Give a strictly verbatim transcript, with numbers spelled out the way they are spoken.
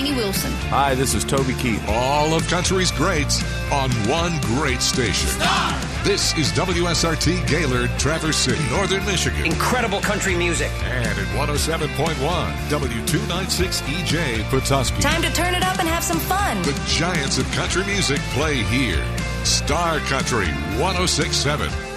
Whitney Wilson. Hi, this is Toby Keith. All of country's greats on one great station. Star! This is W S R T Gaylord, Traverse City, Northern Michigan. Incredible country music. And at one oh seven point one, W two ninety-six E J, Petoskey. Time to turn it up and have some fun. The giants of country music play here. Star Country one oh six point seven.